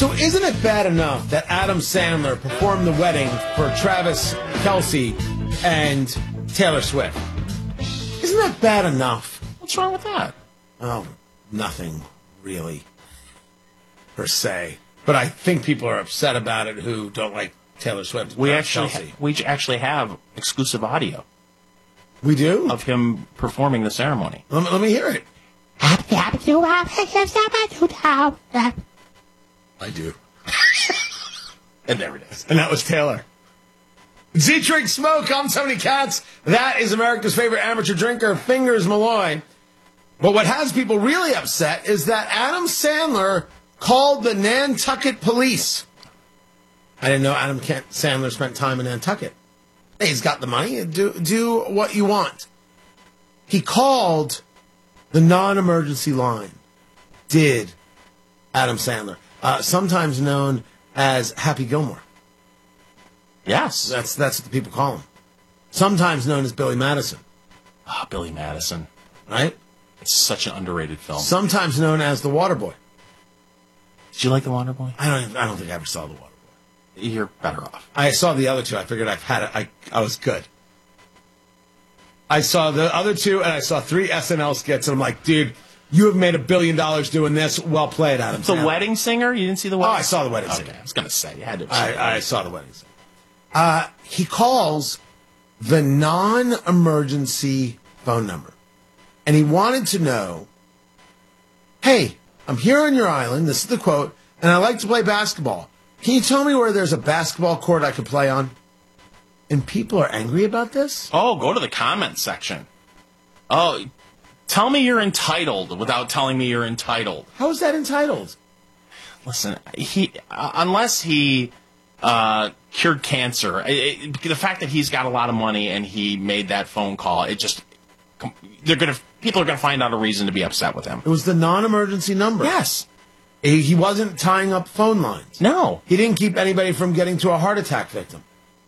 So isn't it bad enough that Adam Sandler performed the wedding for Travis Kelce and Taylor Swift? Isn't that bad enough? What's wrong with that? Oh, nothing really, per se. But I think people are upset about it who don't like Taylor Swift. We actually have exclusive audio. We do? Of him performing the ceremony. Let me hear it. I do. And there it is. And that was Taylor. Z-Drink Smoke, I'm Tony Katz. That is America's favorite amateur drinker, Fingers Malloy. But what has people really upset is that Adam Sandler called the Nantucket police. I didn't know Adam Sandler spent time in Nantucket. Hey, he's got the money. Do what you want. He called the non-emergency line. Did Adam Sandler. Sometimes known as Happy Gilmore. Yes. That's what the people call him. Sometimes known as Billy Madison. Ah, Billy Madison. Right? It's such an underrated film. Sometimes known as the Waterboy. Did you like the Waterboy? I don't think I ever saw the Waterboy. You're better off. I saw the other two. I figured I've had it. I was good. I saw the other two, and I saw 3 SNL skits, and I'm like, dude, you have made $1 billion doing this. Well played, Adam. The Wedding Singer? You didn't see the Wedding Singer? Oh, I saw the Wedding Singer. Okay, I was going to say, you had to. I saw the Wedding Singer. He calls the non-emergency phone number, and he wanted to know, hey, I'm here on your island. This is the quote, and I like to play basketball. Can you tell me where there's a basketball court I could play on? And people are angry about this? Oh, go to the comments section. Oh, tell me you're entitled without telling me you're entitled. How is that entitled? Listen, unless he cured cancer, the fact that he's got a lot of money and he made that phone call, people are gonna find out a reason to be upset with him. It was the non-emergency number. Yes. He wasn't tying up phone lines. No. He didn't keep anybody from getting to a heart attack victim.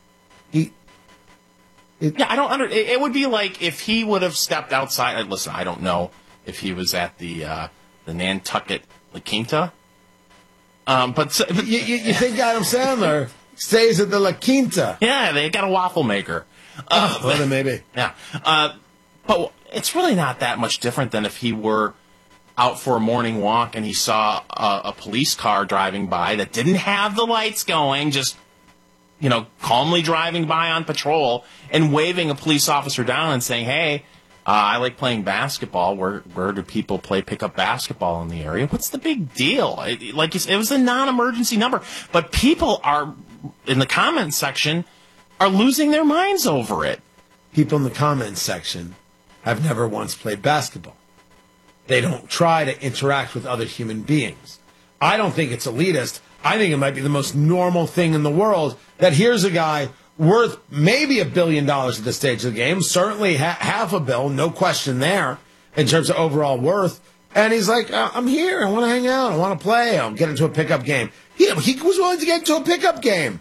I don't it would be like if he would have stepped outside. Listen, I don't know if he was at the Nantucket La Quinta. But you think Adam Sandler stays at the La Quinta? Yeah, they got a waffle maker. Well, then maybe. Yeah. But it's really not that much different than if he were out for a morning walk and he saw a police car driving by that didn't have the lights going, just, calmly driving by on patrol and waving a police officer down and saying, hey, I like playing basketball. Where do people play pickup basketball in the area? What's the big deal? It was a non-emergency number. But people are, in the comments section, are losing their minds over it. People in the comments section have never once played basketball. They don't try to interact with other human beings. I don't think it's elitist. I think it might be the most normal thing in the world that here's a guy worth maybe $1 billion at this stage of the game, certainly half a bill, no question there, in terms of overall worth. And he's like, I'm here. I want to hang out. I want to play. I'll get into a pickup game. He was willing to get into a pickup game.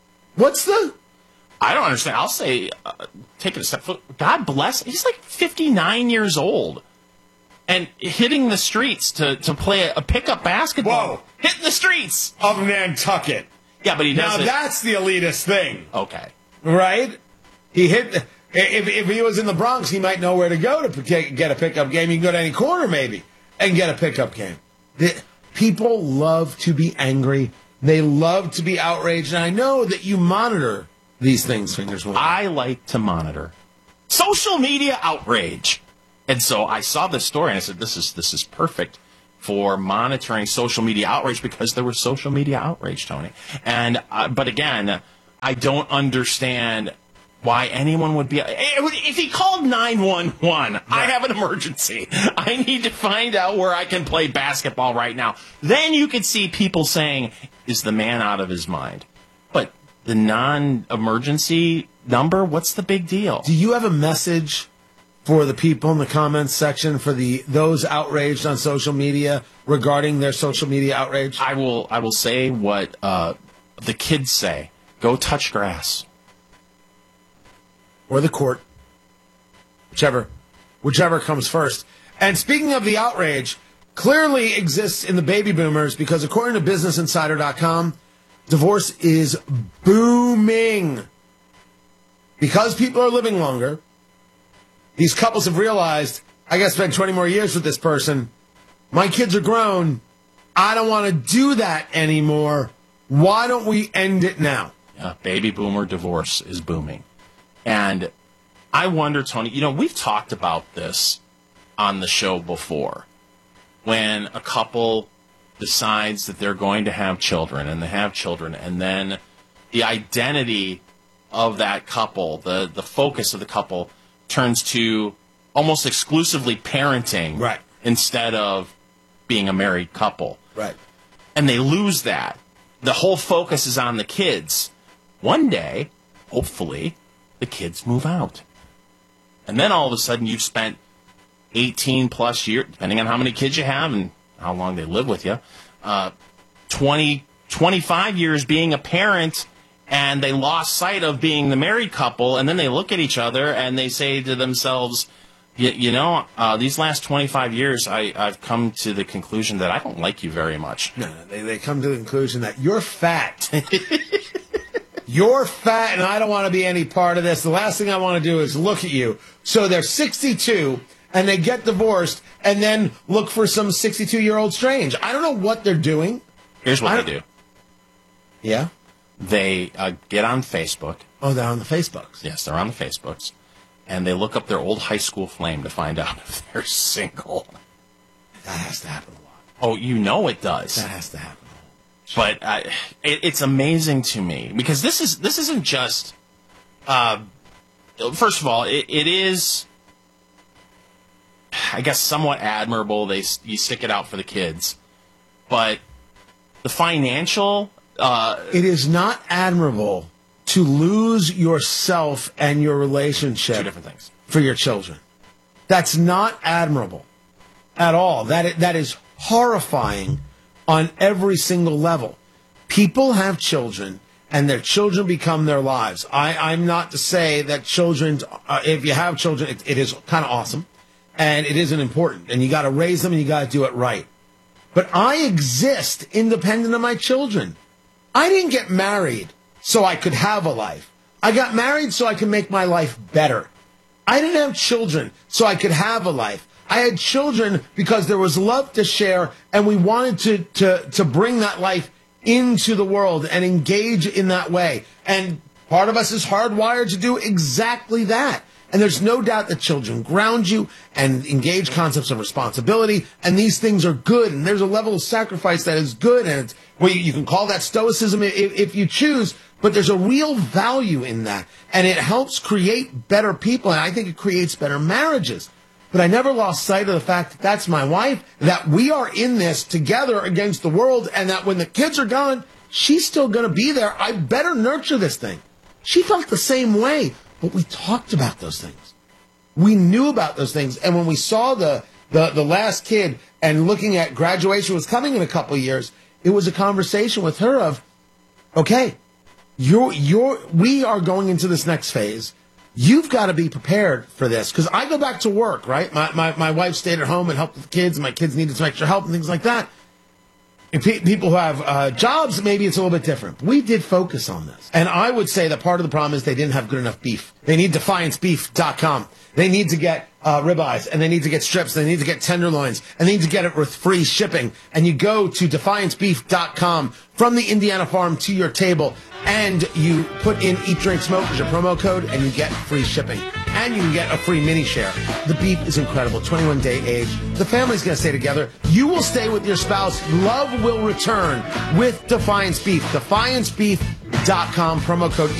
I don't understand. I'll say, take it a step further. God bless. He's like 59 years old. And hitting the streets to play a pickup basketball. Whoa. Hitting the streets. Of Nantucket. Yeah, but he does Now that's the elitist thing. Okay. Right? He hit... If he was in the Bronx, he might know where to go to get a pickup game. He can go to any corner, maybe, and get a pickup game. People love to be angry. They love to be outraged. And I know that you monitor these things, Fingers Malloy. I like to monitor social media outrage. And so I saw this story and I said, this is perfect for monitoring social media outrage because there was social media outrage, Tony. And but again, I don't understand why anyone would be. If he called 911, right. I have an emergency. I need to find out where I can play basketball right now. Then you could see people saying, is the man out of his mind? But the non-emergency number, what's the big deal? Do you have a message for the people in the comments section, for those outraged on social media regarding their social media outrage? I will say what the kids say. Go touch grass. Or the court. Whichever comes first. And speaking of the outrage, clearly exists in the baby boomers because according to BusinessInsider.com, divorce is booming. Because people are living longer, these couples have realized, I got to spend 20 more years with this person. My kids are grown. I don't want to do that anymore. Why don't we end it now? Yeah, baby boomer divorce is booming. And I wonder, Tony, we've talked about this on the show before. When a couple decides that they're going to have children, and they have children, and then the identity of that couple, the focus of the couple, turns to almost exclusively parenting, right, instead of being a married couple. Right. And they lose that. The whole focus is on the kids. One day, hopefully, the kids move out. And then all of a sudden you've spent 18 plus years, depending on how many kids you have and how long they live with you, 25 years being a parent, and they lost sight of being the married couple, and then they look at each other and they say to themselves, these last 25 years, I've come to the conclusion that I don't like you very much. No, they come to the conclusion that you're fat. You're fat, and I don't want to be any part of this. The last thing I want to do is look at you. So they're 62, and they get divorced, and then look for some 62-year-old strange. I don't know what they're doing. Here's what they do. Yeah? They get on Facebook. Oh, they're on the Facebooks. Yes, they're on the Facebooks. And they look up their old high school flame to find out if they're single. That has to happen a lot. Oh, it does. That has to happen. But it's amazing to me because this isn't just. First of all, it is, I guess, somewhat admirable. You stick it out for the kids, but the financial. It is not admirable to lose yourself and your relationship. Two different things. For your children. That's not admirable at all. That is horrifying on every single level. People have children, and their children become their lives. I'm not to say that children, if you have children, it is kind of awesome, and it isn't important, and you got to raise them, and you got to do it right. But I exist independent of my children. I didn't get married so I could have a life. I got married so I could make my life better. I didn't have children so I could have a life. I had children because there was love to share, and we wanted to bring that life into the world and engage in that way. And part of us is hardwired to do exactly that. And there's no doubt that children ground you and engage concepts of responsibility, and these things are good, and there's a level of sacrifice that is good, and it's, well, you can call that stoicism if you choose, but there's a real value in that, and it helps create better people, and I think it creates better marriages. But I never lost sight of the fact that that's my wife, that we are in this together against the world, and that when the kids are gone, she's still going to be there. I better nurture this thing. She felt the same way, but we talked about those things. We knew about those things, and when we saw the last kid and looking at graduation was coming in a couple of years, it was a conversation with her of, okay, we are going into this next phase. You've got to be prepared for this. Because I go back to work, right? My wife stayed at home and helped with the kids, and my kids needed some extra help and things like that. And people who have jobs, maybe it's a little bit different. We did focus on this. And I would say that part of the problem is they didn't have good enough beef. They need DefianceBeef.com. They need to get ribeyes, and they need to get strips, and they need to get tenderloins, and they need to get it with free shipping. And you go to DefianceBeef.com from the Indiana farm to your table, and you put in Eat, Drink, Smoke as your promo code, and you get free shipping. And you can get a free mini share. The beef is incredible, 21-day age. The family's going to stay together. You will stay with your spouse. Love will return with Defiance Beef. DefianceBeef.com, promo code